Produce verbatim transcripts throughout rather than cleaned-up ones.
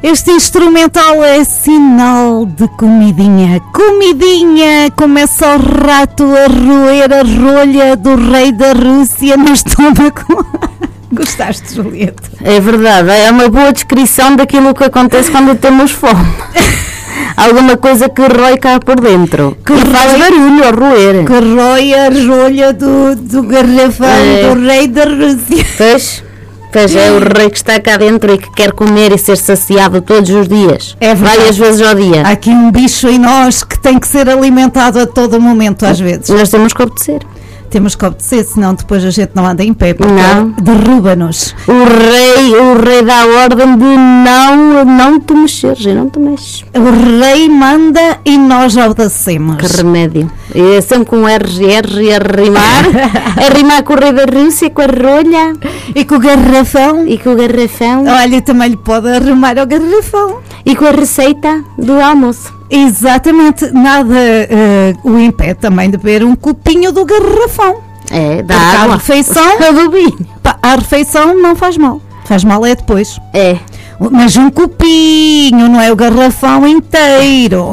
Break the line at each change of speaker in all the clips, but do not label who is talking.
Este instrumental é sinal de comidinha. Comidinha! Começa o rato a roer a rolha do rei da Rússia no estômago. Gostaste, Julieta?
É verdade, é uma boa descrição daquilo que acontece quando temos fome. Alguma coisa que rói cá por dentro. Que faz barulho a roer.
Que rói a rolha do, do garrafão é. do rei da Rússia.
Pois, pois é o rei que está cá dentro e que quer comer e ser saciado todos os dias. É verdade. Várias vezes ao dia.
Há aqui um bicho em nós que tem que ser alimentado a todo momento, às vezes.
Nós temos que obedecer.
Temos que obedecer, senão depois a gente não anda em pé, porque não. derruba-nos.
O rei, o rei dá a ordem de não, não te mexeres, e não te mexes.
O rei manda e nós obedecemos.
Que remédio. E sempre com R, R a rimar, a rimar com o rei da Rússia, com a rolha.
E com o garrafão.
E com o garrafão.
Olha, também lhe pode arrumar ao garrafão.
E com a receita do almoço.
Exatamente, nada uh, o impede também de beber um copinho do garrafão.
É, dá água.
A refeição, a refeição não faz mal, faz mal é depois.
É.
Mas um copinho, não é o garrafão inteiro.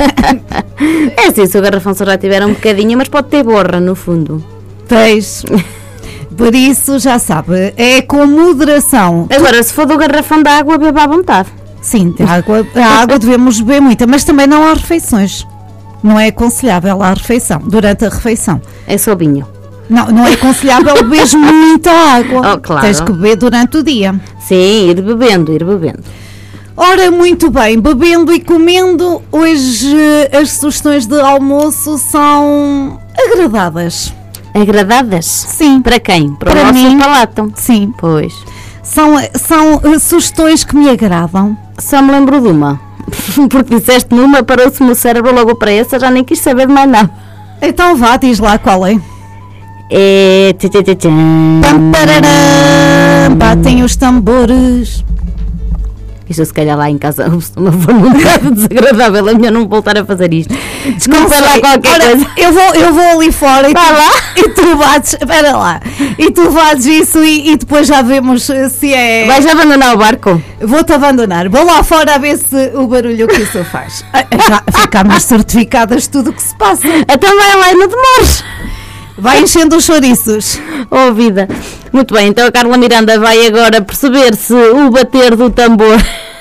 É assim, se o garrafão só já tiver um bocadinho, mas pode ter borra no fundo.
Pois. Por isso, já sabe, é com moderação.
Agora, se for do garrafão de água, beba à vontade.
Sim, a água, a água devemos beber muita, mas também não há refeições. Não é aconselhável a refeição, durante a refeição.
É só vinho.
Não, não é aconselhável beber muita água.
Oh, claro.
Tens que beber durante o dia.
Sim, ir bebendo, ir bebendo.
Ora, muito bem, bebendo e comendo, hoje as sugestões de almoço são agradadas.
Agradadas?
Sim.
Para quem? Para,
Para
o nosso
mim,
palato?
Sim.
Pois.
São, são uh, sugestões que me agradam.
Só me lembro de uma. Porque disseste numa, parou-se o meu cérebro logo para essa, já nem quis saber de mais nada.
Então vá, diz lá qual é.
É...
Pam, pararam, batem os tambores.
Isto se calhar lá em casa uma forma um bocado desagradável, é melhor não voltar a fazer isto. Desculpa lá qualquer
Ora,
coisa.
Eu vou, eu vou ali fora e
Vai
tu,
lá.
e tu bates, espera lá, e tu bates isso e, e depois já vemos se é...
Vais abandonar o barco?
Vou-te abandonar, vou lá fora a ver se o barulho que isso faz. Já ficámos certificadas de tudo o que se passa.
Então vai lá e não demores.
Vai enchendo os chouriços.
Oh vida. Muito bem, então a Carla Miranda vai agora perceber se o bater do tambor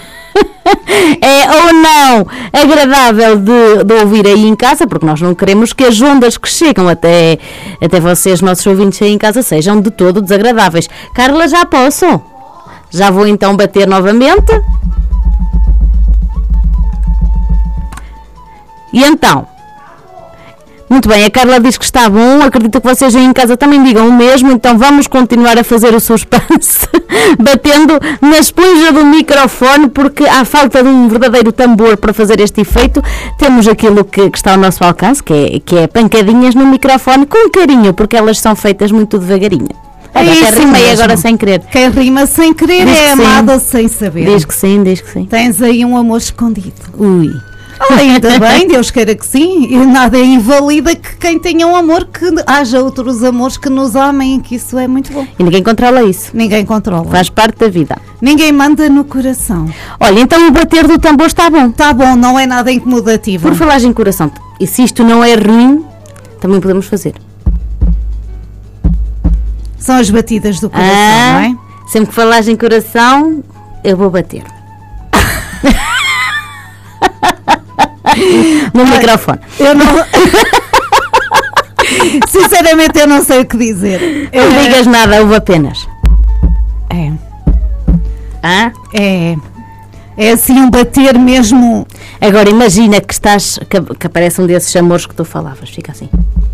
é ou não agradável de, de ouvir aí em casa, porque nós não queremos que as ondas que chegam até, até vocês, nossos ouvintes aí em casa, sejam de todo desagradáveis. Carla, já posso? Já vou então bater novamente. E então? Muito bem, a Carla diz que está bom, acredito que vocês aí em casa também digam o mesmo, então vamos continuar a fazer o suspense, batendo na esponja do microfone, porque à falta de um verdadeiro tambor para fazer este efeito, temos aquilo que, que está ao nosso alcance, que é, que é pancadinhas no microfone com carinho, porque elas são feitas muito devagarinho.
É isso
rimei
mesmo.
Agora sem querer.
Quem rima sem querer
Diz
é
que sim.
amada sem saber.
Diz que sim, diz que sim.
Tens aí um amor escondido.
Ui.
Oh, ainda bem, Deus queira que sim, e nada invalida que quem tenha um amor, que haja outros amores que nos amem, que isso é muito bom.
E ninguém controla isso.
Ninguém controla.
Faz parte da vida.
Ninguém manda no coração.
Olha, então o bater do tambor está bom.
Está bom, não é nada incomodativo.
Por falar em coração, e se isto não é ruim, também podemos fazer.
São as batidas do coração,
ah,
não é?
Sempre que falares em coração, eu vou bater. No Ai, microfone.
Eu não... Sinceramente eu não sei o que dizer.
Não é... digas nada, eu vou apenas.
É.
Ah?
É. É assim um bater mesmo.
Agora imagina que estás, que, que aparece um desses amores que tu falavas. Fica assim.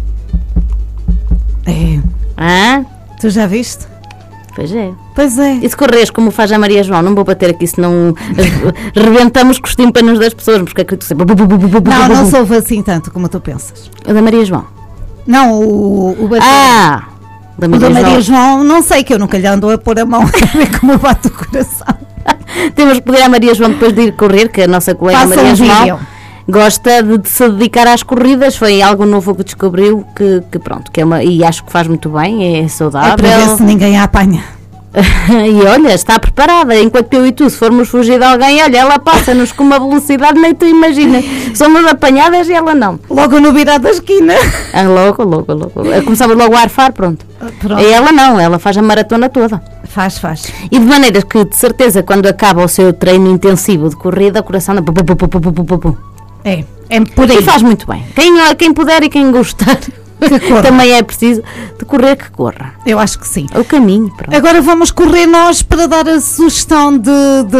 É.
Ah?
Tu já viste?
Pois é.
Pois é.
E se corres como faz a Maria João, não vou bater aqui, senão rebentamos com os tímpanos das pessoas, porque acredito sempre.
Não, não sou assim tanto como tu pensas.
O da Maria João?
Não, o, o bater.
Ah! Da Maria,
o da Maria
João.
João, não sei, que eu nunca lhe ando a pôr a mão a ver como bate o coração.
Temos que pedir à Maria João depois de ir correr, que a nossa colega
Passa
Maria
um
João
vídeo.
Gosta de, de se dedicar às corridas, foi algo novo que descobriu, que, que pronto, que é uma, e acho que faz muito bem, é saudável.
É para ver se ninguém a apanha.
E olha, está preparada. Enquanto eu e tu, se formos fugir de alguém, olha, ela passa-nos com uma velocidade, nem tu imaginas. Somos apanhadas e ela não.
Logo no virar da esquina.
Ah, logo, logo, logo. Começamos logo a arfar, pronto.
Pronto.
E ela não, ela faz a maratona toda.
Faz, faz.
E de maneira que, de certeza, quando acaba o seu treino intensivo de corrida, o coração dá... pu, pu, pu, pu, pu, pu, pu, pu.
É, é por aí.
E faz muito bem. Quem, quem puder e quem gostar, também é preciso de correr, que corra.
Eu acho que sim.
O caminho, pronto.
Agora vamos correr nós para dar a sugestão de,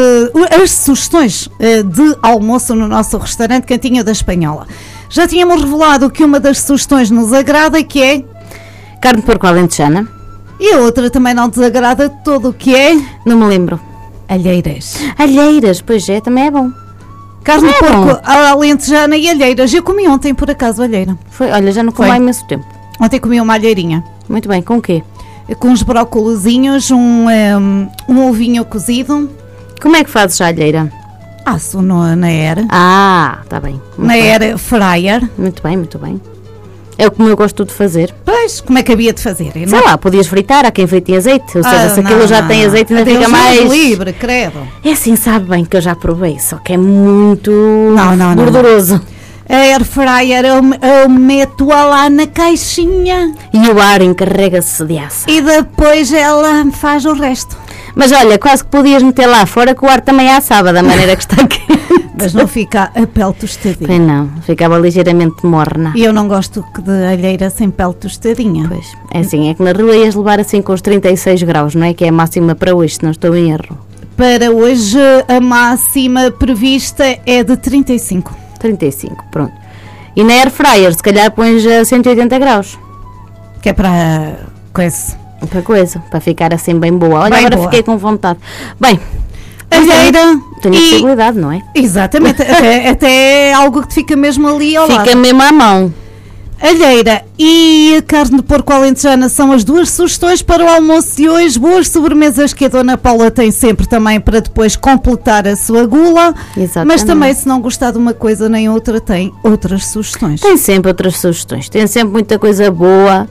de as sugestões eh, de almoço no nosso restaurante Cantinho da Espanhola. Já tínhamos revelado que uma das sugestões nos agrada, que é...
Carne de porco alentejana.
E a outra também não desagrada de todo, o que é...
Não me lembro.
Alheiras.
Alheiras, pois é, também é bom.
Carne de
É
porco alentejana e alheiras. Eu comi ontem, por acaso, alheira.
Foi, olha, já não como
Foi.
há imenso tempo.
Ontem comi uma alheirinha.
Muito bem, com o quê?
Com uns brócolozinhos, um, um, um ovinho cozido.
Como é que fazes a alheira?
Asso no, na air.
Ah, está bem. Muito
Na
bem.
air fryer.
Muito bem, muito bem. É o que eu gosto de fazer.
Pois, como é que havia de fazer? Eu não-
Sei lá, podias fritar, há quem frite em azeite. Ou seja,
Ah,
se aquilo
não,
já
não.
tem azeite, ainda
Deus
fica
nos
mais...
livre, credo.
É assim, sabe bem que eu já provei, só que é muito
Não, não, não,
gorduroso.
A air fryer eu, eu meto-a lá na caixinha
E o ar encarrega-se de assa.
e depois ela faz o resto.
Mas olha, quase que podias meter lá fora que o ar também assava, da maneira que está aqui.
Mas não fica a pele tostadinha.
Pois não, ficava ligeiramente morna.
E eu não gosto que de alheira sem pele tostadinha.
Pois, é assim, é que na rua ias levar assim com os trinta e seis graus, não é? Que é a máxima para hoje, se não estou em erro.
Para hoje a máxima prevista é de trinta e cinco.
trinta e cinco, pronto. E na air fryer, se calhar pões a cento e oitenta graus.
Que é para coisa.
Para coisa, para ficar assim bem boa. Olha,
Bem
agora
boa.
fiquei com vontade. Bem,
Alheira
tenho a
e...
possibilidade, não é?
Exatamente, até, até é algo que te fica mesmo ali ao
Fica
lado.
mesmo à mão.
Alheira e a carne de porco alentejana são as duas sugestões para o almoço de hoje. Boas sobremesas que a Dona Paula tem sempre também para depois completar a sua gula.
Exatamente.
Mas também, se não gostar de uma coisa nem outra, tem outras sugestões.
Tem sempre outras sugestões, tem sempre muita coisa boa.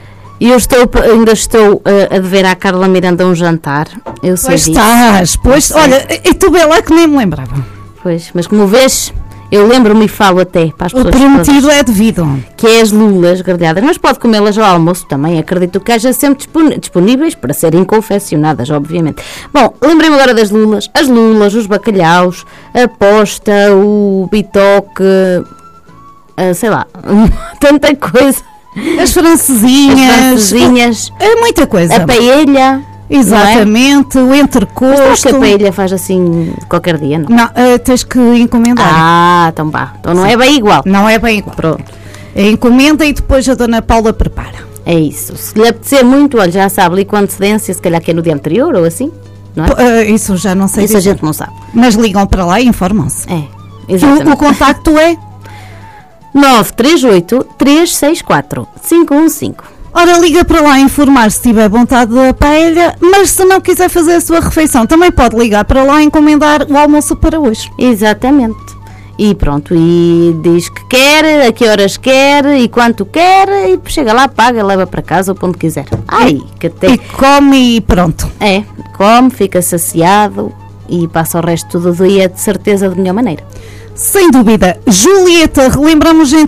E eu estou, ainda estou uh, a dever à Carla Miranda um jantar. Eu sei
Pois
disso.
estás, pois,
sei.
olha, e tu vê lá que nem me lembrava.
Pois, mas como vês, eu lembro-me e falo até para as
O
pessoas
prometido
todas,
é devido.
que é as lulas grelhadas, mas pode comê-las ao almoço também. Acredito que haja sempre dispon- disponíveis para serem confeccionadas, obviamente. Bom, lembrei-me agora das lulas. As lulas, os bacalhaus, a posta, o bitoque, uh, sei lá, tanta coisa.
As francesinhas.
As francesinhas,
É muita coisa.
a paella.
Exatamente, o
Mas
entrecosto.
que a paella faz assim qualquer dia, não?
Não, eh, tens que encomendar.
Ah, então vá. Então não é bem igual.
Não é bem igual.
Pronto.
É encomenda e depois a Dona Paula prepara.
É isso. Se lhe apetecer muito, olha, já sabe ali com antecedência, se calhar que é no dia anterior ou assim, não é?
P- eh, isso já não sei
Isso a
dizer.
gente não sabe.
Mas ligam para lá e informam-se.
É,
O, o
exatamente.
contacto é...
nove três oito, três seis quatro, cinco um cinco.
Ora, liga para lá informar se tiver vontade da paella, mas se não quiser fazer a sua refeição, também pode ligar para lá e encomendar o almoço para hoje.
Exatamente. E pronto, e diz que quer, a que horas quer e quanto quer, e chega lá, paga, leva para casa ou para onde quiser. Ai, que
E
até.
come e pronto.
É, come, fica saciado e passa o resto do dia de certeza de melhor maneira.
Sem dúvida. Julieta, relembramos